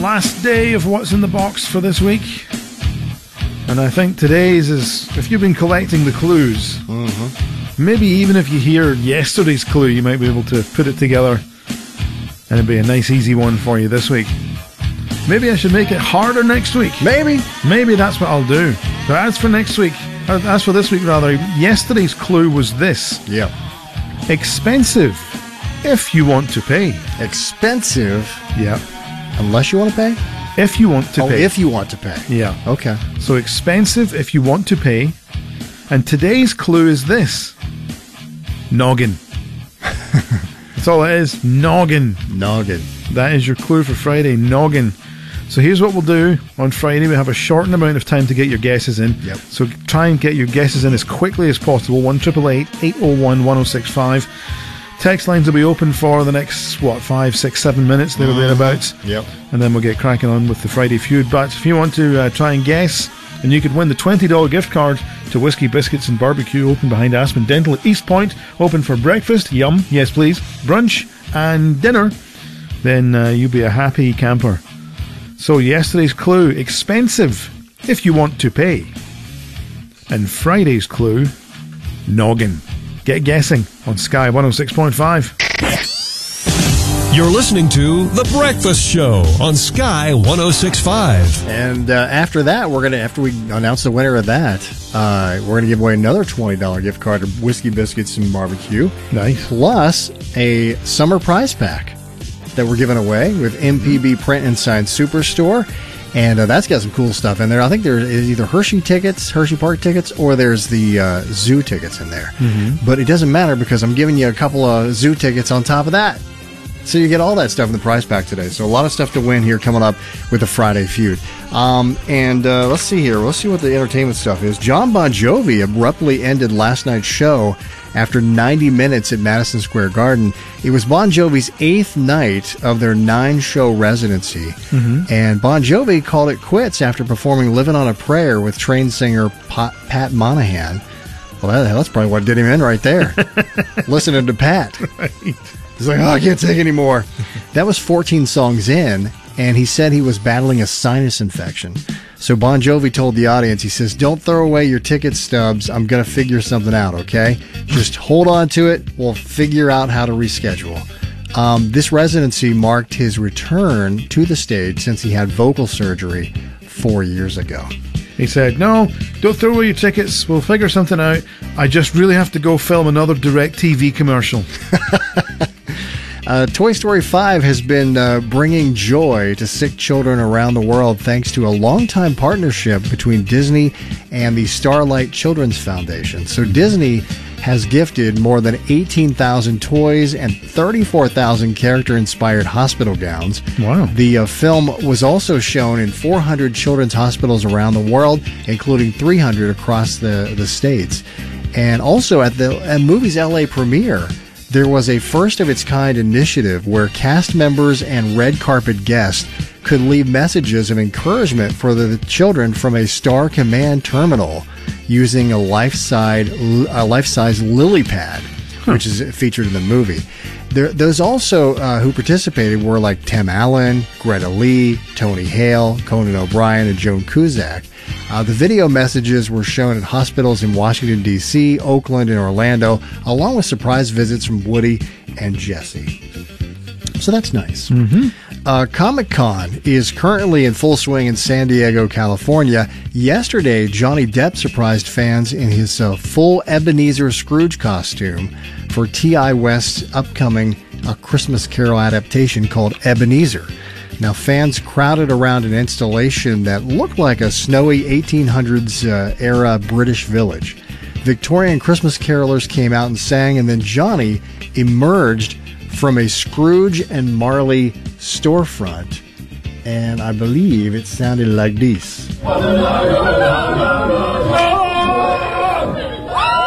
last day of what's in the box for this week. And I think today's is, if you've been collecting the clues, maybe even if you hear yesterday's clue, you might be able to put it together and it'd be a nice easy one for you this week. Maybe I should make it harder next week. Maybe that's what I'll do. But as for this week, yesterday's clue was this. Yeah. Expensive if you want to pay. Expensive? Yeah. Unless you want to pay? If you want to pay. If you want to pay. Yeah. Okay. So expensive if you want to pay. And today's clue is this. Noggin. That's all it is. Noggin. Noggin. That is your clue for Friday. Noggin. So here's what we'll do on Friday. We have a shortened amount of time to get your guesses in. Yep. So try and get your guesses in as quickly as possible. 1-888-801-1065. Text lines will be open for the next, 5, 6, 7 minutes, thereabouts. Yep. And then we'll get cracking on with the Friday feud. But if you want to try and guess, and you could win the $20 gift card to Whiskey Biscuits and Barbecue, open behind Aspen Dental at East Point, open for breakfast, yum, yes please, brunch and dinner, then you'll be a happy camper. So yesterday's clue, expensive if you want to pay. And Friday's clue, noggin. Get guessing on Sky 106.5. You're listening to The Breakfast Show on Sky 106.5. And after that, after we announce the winner of that, we're going to give away another $20 gift card to Whiskey Biscuits and Barbecue. Nice. Plus a summer prize pack that we're giving away with MPB Print and Sign Superstore. And that's got some cool stuff in there. I think there's either Hershey Park tickets, or there's the zoo tickets in there. But it doesn't matter because I'm giving you a couple of zoo tickets on top of that. So you get all that stuff in the prize pack today. So a lot of stuff to win here coming up with the Friday feud. Let's see here. Let's see what the entertainment stuff is. John Bon Jovi abruptly ended last night's show after 90 minutes at Madison Square Garden. It was Bon Jovi's 8th night of their 9-show residency. And Bon Jovi called it quits after performing Living on a Prayer with trained singer Pat Monahan. Well, that's probably what did him in right there. Listening to Pat. Right. He's like, I can't take any more. That was 14 songs in, and he said he was battling a sinus infection. So Bon Jovi told the audience, he says, don't throw away your ticket stubs. I'm going to figure something out, okay? Just hold on to it. We'll figure out how to reschedule. This residency marked his return to the stage since he had vocal surgery 4 years ago. He said, no, don't throw away your tickets. We'll figure something out. I just really have to go film another DirecTV commercial. Toy Story 5 has been bringing joy to sick children around the world thanks to a long-time partnership between Disney and the Starlight Children's Foundation. So Disney has gifted more than 18,000 toys and 34,000 character-inspired hospital gowns. Wow. The film was also shown in 400 children's hospitals around the world, including 300 across the states. And also at the movie's LA premiere, there was a first-of-its-kind initiative where cast members and red carpet guests could leave messages of encouragement for the children from a Star Command terminal using a life-size lily pad, which is featured in the movie. Those also who participated were like Tim Allen, Greta Lee, Tony Hale, Conan O'Brien, and Joan Cusack. The video messages were shown at hospitals in Washington, D.C., Oakland, and Orlando, along with surprise visits from Woody and Jesse. So that's nice. Comic-Con is currently in full swing in San Diego, California. Yesterday, Johnny Depp surprised fans in his full Ebenezer Scrooge costume for T.I. West's upcoming A Christmas Carol adaptation called Ebenezer. Now, fans crowded around an installation that looked like a snowy 1800s era British village. Victorian Christmas carolers came out and sang, and then Johnny emerged from a Scrooge and Marley storefront, and I believe it sounded like this.